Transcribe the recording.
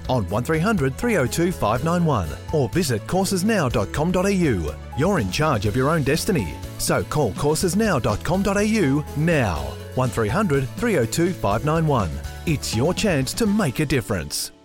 on 1300 302 591 or visit coursesnow.com.au. You're in charge of your own destiny, so call coursesnow.com.au now. 1300 302 591. It's your chance to make a difference.